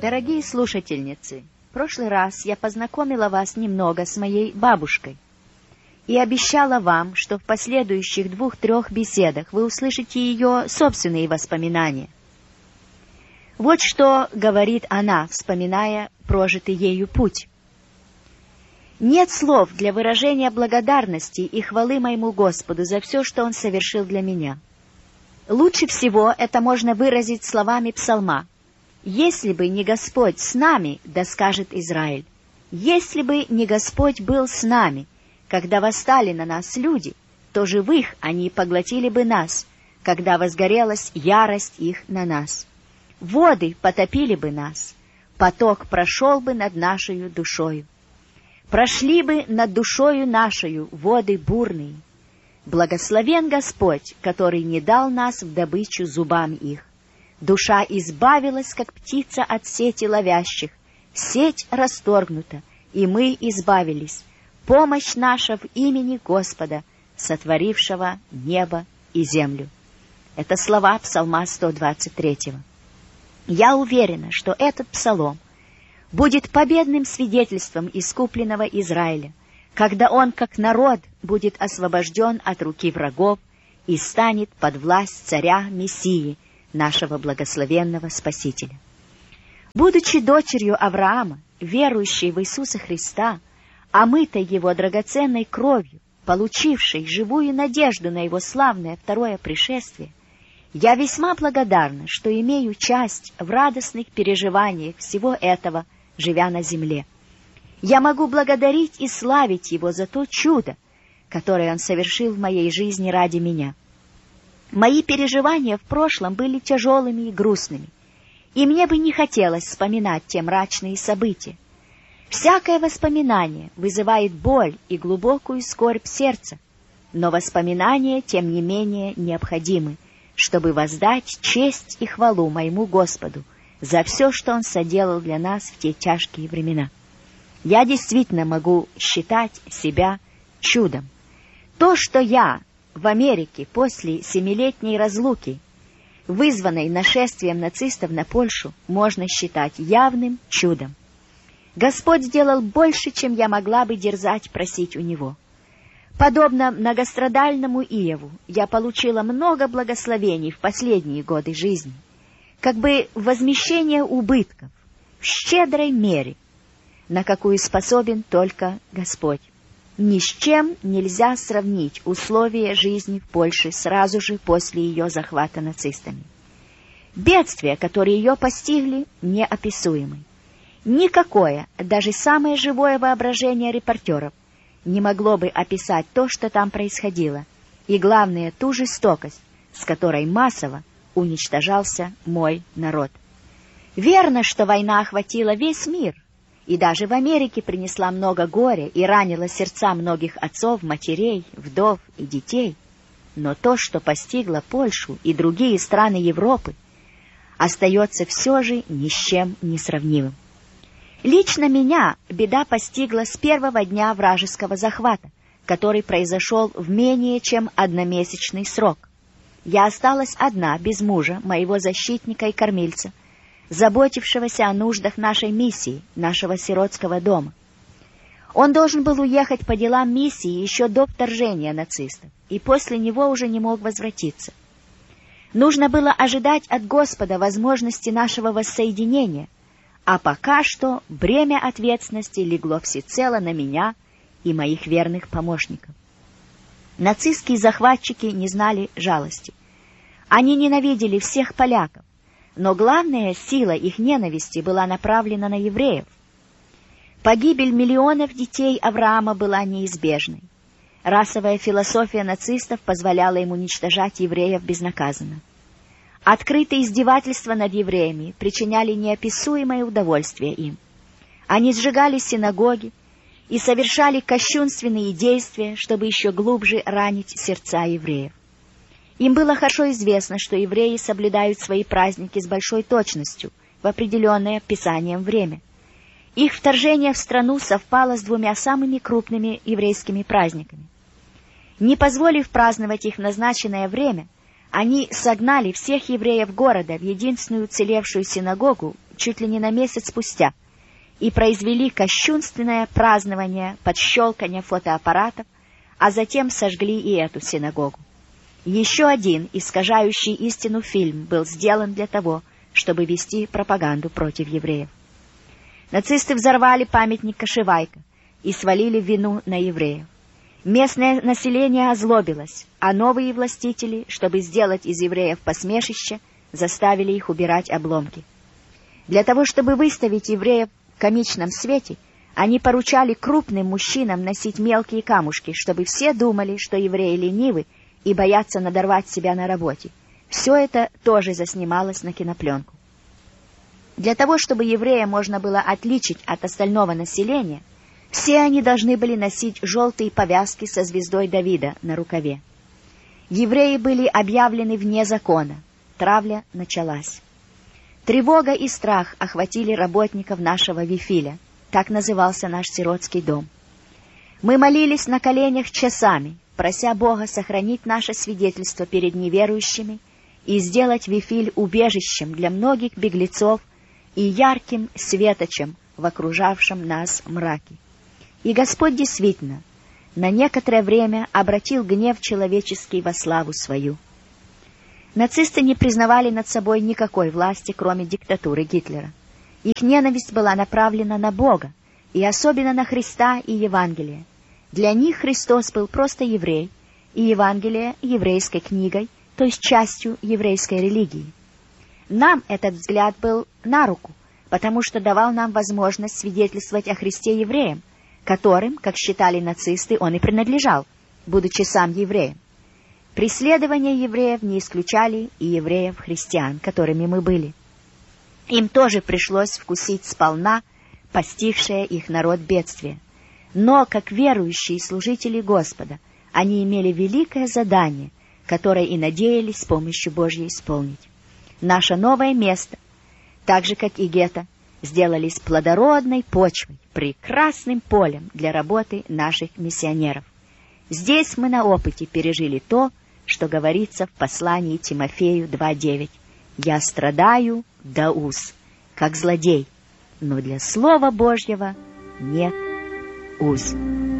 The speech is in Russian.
Дорогие слушательницы, в прошлый раз я познакомила вас немного с моей бабушкой и обещала вам, что в последующих 2-3 беседах вы услышите ее собственные воспоминания. Вот что говорит она, вспоминая прожитый ею путь. «Нет слов для выражения благодарности и хвалы моему Господу за все, что Он совершил для меня. Лучше всего это можно выразить словами псалма. «Если бы не Господь с нами, да скажет Израиль, если бы не Господь был с нами, когда восстали на нас люди, то живых они поглотили бы нас, когда возгорелась ярость их на нас. Воды потопили бы нас, поток прошел бы над нашею душою. Прошли бы над душою нашею воды бурные. Благословен Господь, который не дал нас в добычу зубам их. Душа избавилась, как птица от сети ловящих. Сеть расторгнута, и мы избавились. Помощь наша в имени Господа, сотворившего небо и землю». Это слова Псалма 123. Я уверена, что этот псалом будет победным свидетельством искупленного Израиля, когда он, как народ, будет освобожден от руки врагов и станет под власть царя Мессии, нашего благословенного Спасителя. Будучи дочерью Авраама, верующей в Иисуса Христа, омытой Его драгоценной кровью, получившей живую надежду на Его славное второе пришествие, я весьма благодарна, что имею часть в радостных переживаниях всего этого, живя на земле. Я могу благодарить и славить Его за то чудо, которое Он совершил в моей жизни ради меня. Мои переживания в прошлом были тяжелыми и грустными, и мне бы не хотелось вспоминать те мрачные события. Всякое воспоминание вызывает боль и глубокую скорбь сердца, но воспоминания, тем не менее, необходимы, чтобы воздать честь и хвалу моему Господу за все, что Он соделал для нас в те тяжкие времена. Я действительно могу считать себя чудом. То, что я в Америке после 7-летней разлуки, вызванной нашествием нацистов на Польшу, можно считать явным чудом. Господь сделал больше, чем я могла бы дерзать просить у Него. Подобно многострадальному Иову, я получила много благословений в последние годы жизни, как бы возмещение убытков в щедрой мере, на какую способен только Господь. Ни с чем нельзя сравнить условия жизни в Польше сразу же после ее захвата нацистами. Бедствия, которые ее постигли, неописуемы. Никакое, даже самое живое воображение репортеров не могло бы описать то, что там происходило, и, главное, ту жестокость, с которой массово уничтожался мой народ. Верно, что война охватила весь мир, и даже в Америке принесла много горя и ранила сердца многих отцов, матерей, вдов и детей. Но то, что постигло Польшу и другие страны Европы, остается все же ни с чем не сравнимым. Лично меня беда постигла с первого дня вражеского захвата, который произошел в менее чем одномесячный срок. Я осталась одна, без мужа, моего защитника и кормильца, заботившегося о нуждах нашей миссии, нашего сиротского дома. Он должен был уехать по делам миссии еще до вторжения нацистов, и после него уже не мог возвратиться. Нужно было ожидать от Господа возможности нашего воссоединения, а пока что бремя ответственности легло всецело на меня и моих верных помощников. Нацистские захватчики не знали жалости. Они ненавидели всех поляков, но главная сила их ненависти была направлена на евреев. Погибель миллионов детей Авраама была неизбежной. Расовая философия нацистов позволяла им уничтожать евреев безнаказанно. Открытые издевательства над евреями причиняли неописуемое удовольствие им. Они сжигали синагоги и совершали кощунственные действия, чтобы еще глубже ранить сердца евреев. Им было хорошо известно, что евреи соблюдают свои праздники с большой точностью в определенное Писанием время. Их вторжение в страну совпало с 2 самыми крупными еврейскими праздниками. Не позволив праздновать их в назначенное время, Они согнали всех евреев города в единственную уцелевшую синагогу чуть ли не на месяц спустя и произвели кощунственное празднование под щелканье фотоаппаратов, а затем сожгли и эту синагогу. Еще один искажающий истину фильм был сделан для того, чтобы вести пропаганду против евреев. Нацисты взорвали памятник Кашевайка и свалили вину на евреев. Местное население озлобилось, а новые властители, чтобы сделать из евреев посмешище, заставили их убирать обломки. Для того, чтобы выставить евреев в комичном свете, они поручали крупным мужчинам носить мелкие камушки, чтобы все думали, что евреи ленивы и боятся надорвать себя на работе. Все это тоже заснималось на кинопленку. Для того, чтобы еврея можно было отличить от остального населения, все они должны были носить желтые повязки со звездой Давида на рукаве. Евреи были объявлены вне закона. Травля началась. Тревога и страх охватили работников нашего Вифиля. Так назывался наш сиротский дом. Мы молились на коленях часами, прося Бога сохранить наше свидетельство перед неверующими и сделать Вифиль убежищем для многих беглецов и ярким светочем в окружавшем нас мраке. И Господь действительно на некоторое время обратил гнев человеческий во славу свою. Нацисты не признавали над собой никакой власти, кроме диктатуры Гитлера. Их ненависть была направлена на Бога, и особенно на Христа и Евангелие. Для них Христос был просто еврей, и Евангелие еврейской книгой, то есть частью еврейской религии. Нам этот взгляд был на руку, потому что давал нам возможность свидетельствовать о Христе евреям, которым, как считали нацисты, он и принадлежал, будучи сам евреем. Преследования евреев не исключали и евреев-христиан, которыми мы были. Им тоже пришлось вкусить сполна постигшее их народ бедствие. Но, как верующие служители Господа, они имели великое задание, которое и надеялись с помощью Божьей исполнить. Наше новое место, так же, как и гетто, сделались плодородной почвой, прекрасным полем для работы наших миссионеров. Здесь мы на опыте пережили то, что говорится в послании Тимофею 2:9. «Я страдаю до уз, как злодей, но для Слова Божьего нет уз».